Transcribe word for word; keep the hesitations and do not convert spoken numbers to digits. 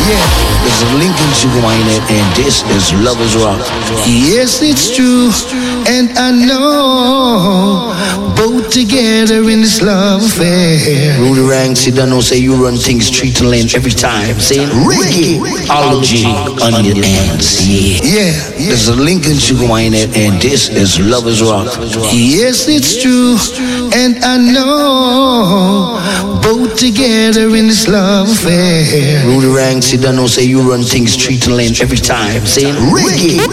Yeah, this is Lincoln Sugar Wine, and this is Lovers Rock. Yes, it's true, and I know both together in this love affair. Rudy Ranks, you don't know, say you run things street and lane every time. Saying reggae-ology on your hands. Yeah, yeah, this is Lincoln Sugar Wine, and this is Lovers Rock. Yes, it's true, and I know both together in this love affair. Rudy Ranks, you don't know, say you run things street and lane every time. Saying reggae.